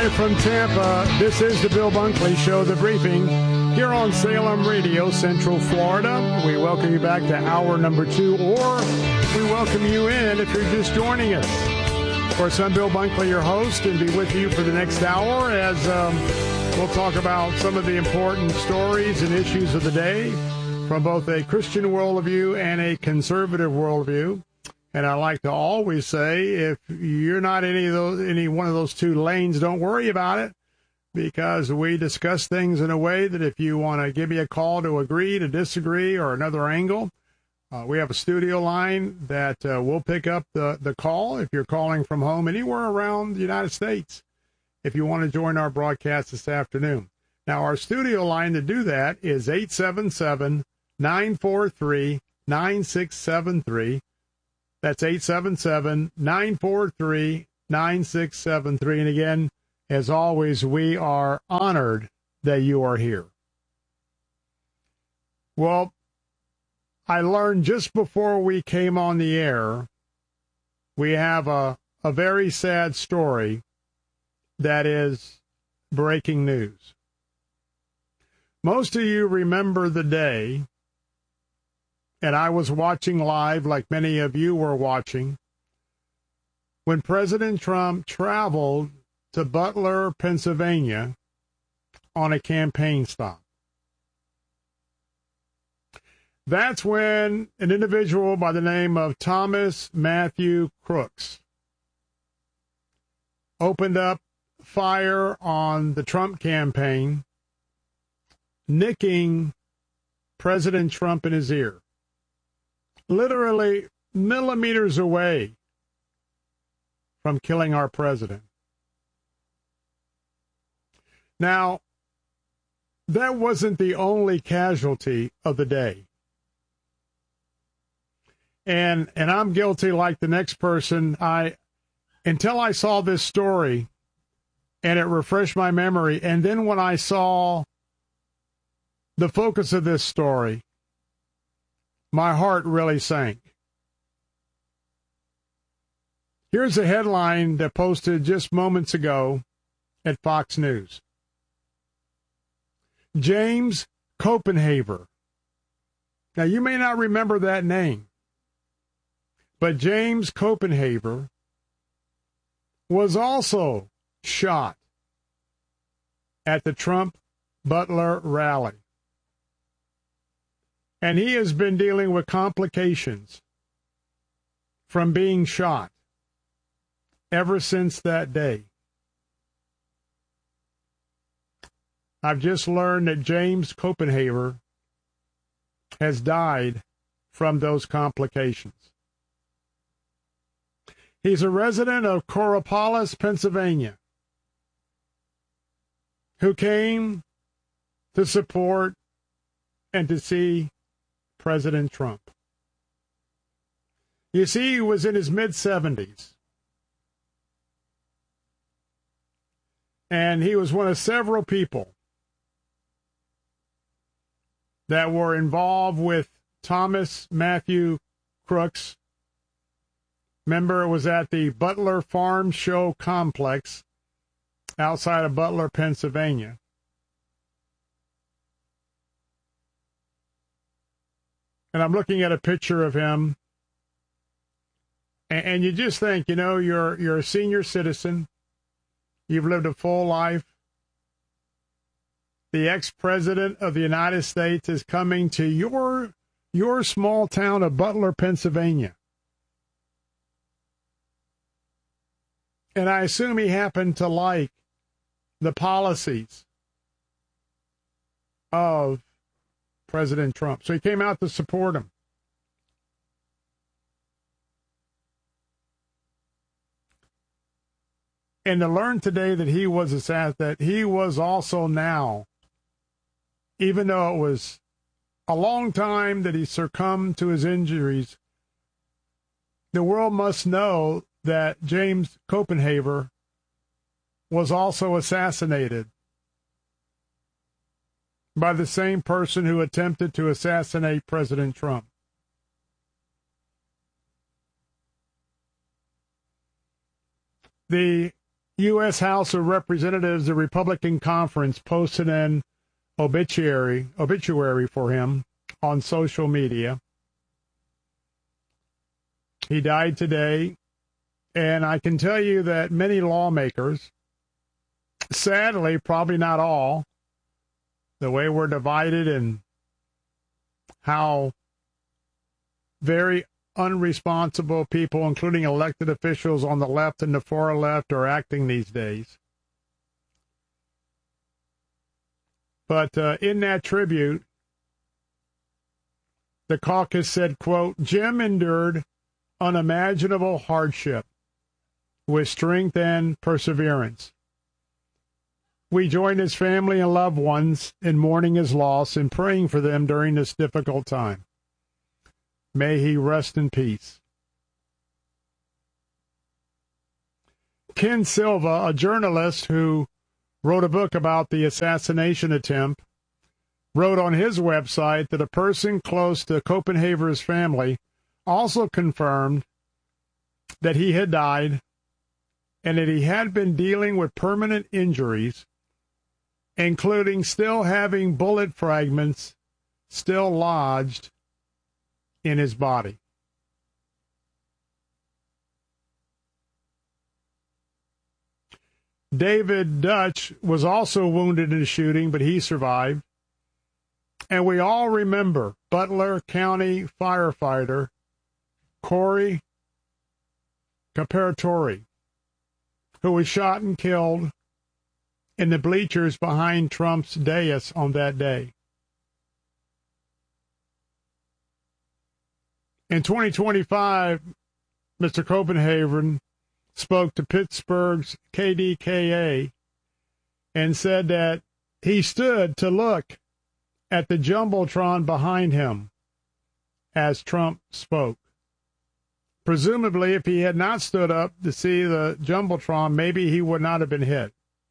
Live from Tampa, this is the Bill Bunkley Show, The Briefing, here on Salem Radio, Central Florida. We welcome you back to hour number 2, or we welcome you in if you're just joining us. Of course, I'm Bill Bunkley, your host, and be with you for the next hour as we'll talk about some of the important stories and issues of the day from both a Christian worldview and a conservative worldview. And I like to always say, if you're not any one of those two lanes, don't worry about it, because we discuss things in a way that if you want to give me a call to agree, to disagree, or another angle, we have a studio line that will pick up the call if you're calling from home anywhere around the United States, if you want to join our broadcast this afternoon. Now, our studio line to do that is 877-943-9673. That's 877-943-9673. And again, as always, we are honored that you are here. Well, I learned just before we came on the air, we have a very sad story that is breaking news. Most of you remember the day, and I was watching live like many of you were watching, when President Trump traveled to Butler, Pennsylvania on a campaign stop. That's when an individual by the name of Thomas Matthew Crooks opened up fire on the Trump campaign, nicking President Trump in his ear, literally millimeters away from killing our president. Now, that wasn't the only casualty of the day. And I'm guilty like the next person. Until I saw this story and it refreshed my memory, and then when I saw the focus of this story, my heart really sank. Here's a headline that posted just moments ago at Fox News. James Copenhaver. Now, you may not remember that name, but James Copenhaver was also shot at the Trump Butler rally. And he has been dealing with complications from being shot ever since that day. I've just learned that James Copenhaver has died from those complications. He's a resident of Coropolis, Pennsylvania, who came to support and to see President Trump. You see, he was in his mid-70s. And he was one of several people that were involved with Thomas Matthew Crooks. Remember, it was at the Butler Farm Show Complex outside of Butler, Pennsylvania. And I'm looking at a picture of him, and you just think, you're a senior citizen. You've lived a full life. The ex-president of the United States is coming to your small town of Butler, Pennsylvania. And I assume he happened to like the policies of President Trump. So he came out to support him. And to learn today that he was also now, even though it was a long time that he succumbed to his injuries, the world must know that James Copenhaver was also assassinated by the same person who attempted to assassinate President Trump. The U.S. House of Representatives, the Republican conference, posted an obituary for him on social media. He died today, and I can tell you that many lawmakers, sadly, probably not all, the way we're divided and how very unresponsible people, including elected officials on the left and the far left, are acting these days. But in that tribute, the caucus said, quote, Jim endured unimaginable hardship with strength and perseverance. We join his family and loved ones in mourning his loss and praying for them during this difficult time. May he rest in peace. Ken Silva, a journalist who wrote a book about the assassination attempt, wrote on his website that a person close to Copenhaver's family also confirmed that he had died and that he had been dealing with permanent injuries, including still having bullet fragments still lodged in his body. David Dutch was also wounded in a shooting, but he survived. And we all remember Butler County firefighter Corey Caparatori, who was shot and killed in the bleachers behind Trump's dais on that day. In 2025, Mr. Copenhaver spoke to Pittsburgh's KDKA and said that he stood to look at the Jumbotron behind him as Trump spoke. Presumably, if he had not stood up to see the Jumbotron, maybe he would not have been hit.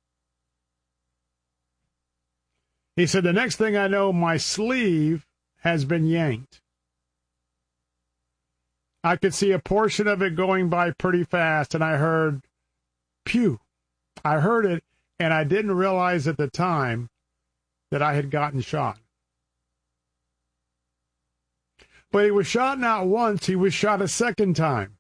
He said, the next thing I know, my sleeve has been yanked. I could see a portion of it going by pretty fast, and I heard, pew. I heard it, and I didn't realize at the time that I had gotten shot. But he was shot not once, he was shot a second time.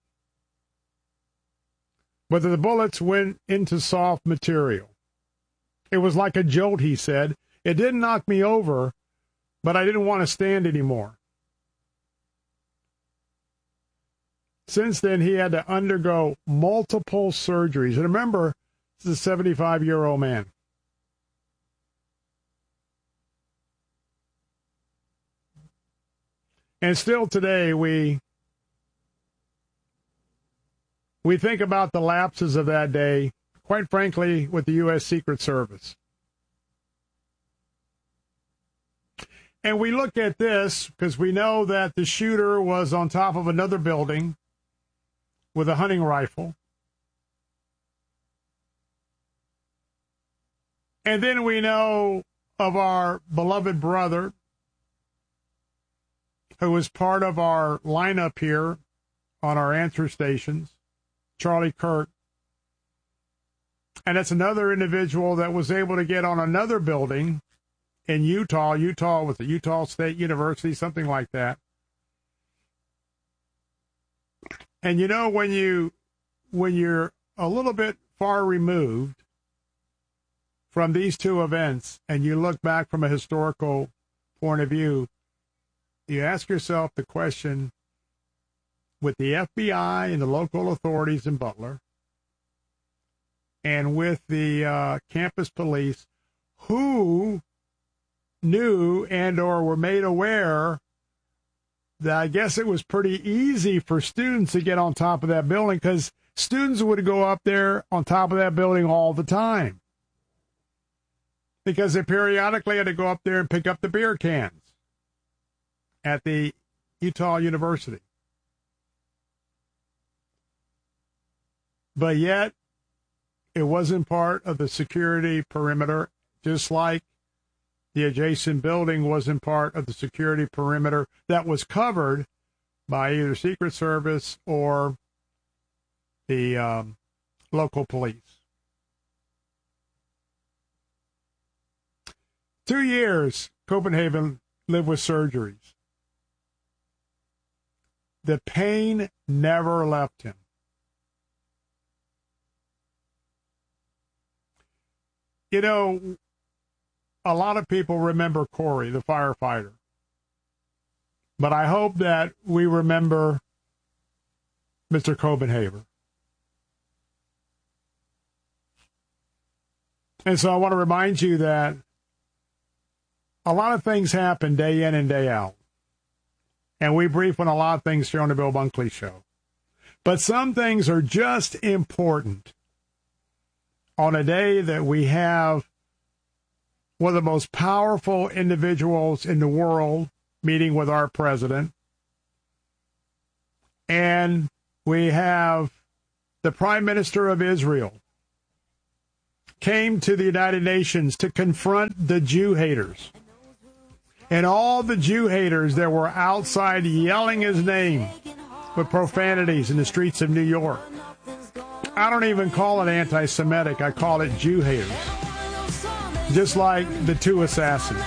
But the bullets went into soft material. It was like a jolt, he said. It didn't knock me over, but I didn't want to stand anymore. Since then, he had to undergo multiple surgeries. And remember, this is a 75-year-old man. And still today, we think about the lapses of that day, quite frankly, with the U.S. Secret Service. And we look at this because we know that the shooter was on top of another building with a hunting rifle. And then we know of our beloved brother who was part of our lineup here on our answer stations, Charlie Kirk. And it's another individual that was able to get on another building in Utah. Utah was a Utah State University, something like that. And you know, when you're a little bit far removed from these two events and you look back from a historical point of view, you ask yourself the question, with the FBI and the local authorities in Butler and with the campus police, who knew and or were made aware that I guess it was pretty easy for students to get on top of that building, because students would go up there on top of that building all the time, because they periodically had to go up there and pick up the beer cans at the Utah University. But yet, it wasn't part of the security perimeter, just like the adjacent building wasn't part of the security perimeter that was covered by either Secret Service or the local police. 2 years, Copenhagen lived with surgeries. The pain never left him. You know, a lot of people remember Corey, the firefighter. But I hope that we remember Mr. Copenhagen. And so I want to remind you that a lot of things happen day in and day out. And we brief on a lot of things here on the Bill Bunkley Show. But some things are just important. On a day that we have one of the most powerful individuals in the world meeting with our president, and we have the Prime Minister of Israel came to the United Nations to confront the Jew haters. And all the Jew haters that were outside yelling his name with profanities in the streets of New York. I don't even call it anti-Semitic. I call it Jew haters. Just like the two assassins.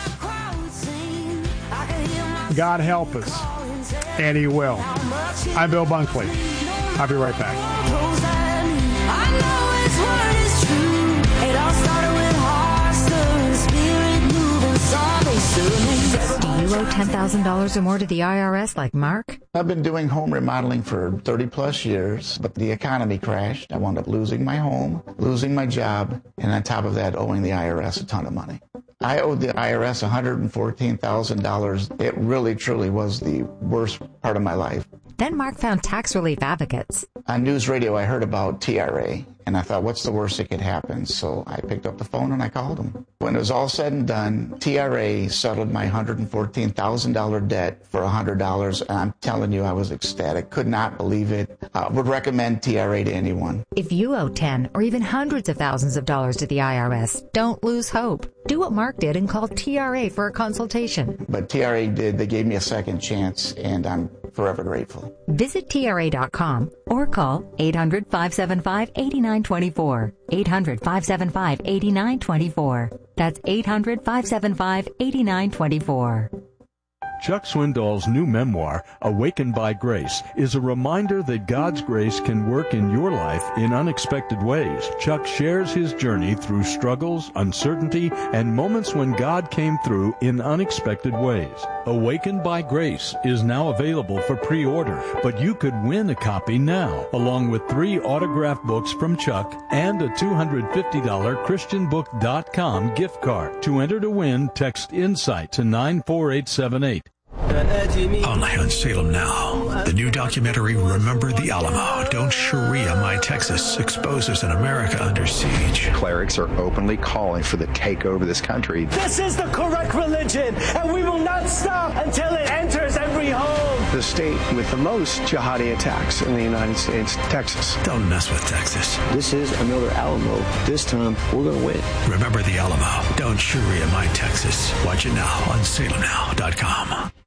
God help us. And he will. I'm Bill Bunkley. I'll be right back. I know his word is true. It all started with heart, spirit moving, song they sing. Do you owe $10,000 or more to the IRS like Mark? I've been doing home remodeling for 30 plus years, but the economy crashed. I wound up losing my home, losing my job, and on top of that, owing the IRS a ton of money. I owed the IRS $114,000. It really, truly was the worst part of my life. Then Mark found tax relief advocates. On news radio, I heard about TRA, and I thought, what's the worst that could happen? So I picked up the phone and I called them. When it was all said and done, TRA settled my $114,000 debt for $100, and I'm telling you, I was ecstatic. Could not believe it. Would recommend TRA to anyone. If you owe 10 or even hundreds of thousands of dollars to the IRS, don't lose hope. Do what Mark did and call TRA for a consultation. But TRA did. They gave me a second chance, and I'm forever grateful. Visit TRA.com or call 800-575-8924. 800-575-8924. That's 800-575-8924. Chuck Swindoll's new memoir, Awakened by Grace, is a reminder that God's grace can work in your life in unexpected ways. Chuck shares his journey through struggles, uncertainty, and moments when God came through in unexpected ways. Awakened by Grace is now available for pre-order, but you could win a copy now, along with 3 autographed books from Chuck and a $250 ChristianBook.com gift card. To enter to win, text INSIGHT to 94878. Only on Salem Now. The new documentary, Remember the Alamo, Don't Sharia My Texas, exposes an America under siege. Clerics are openly calling for the takeover of this country. This is the correct religion, and we will not stop until it enters every home. The state with the most jihadi attacks in the United States, Texas. Don't mess with Texas. This is another Alamo. This time, we're going to win. Remember the Alamo, Don't Sharia My Texas. Watch it now on SalemNow.com.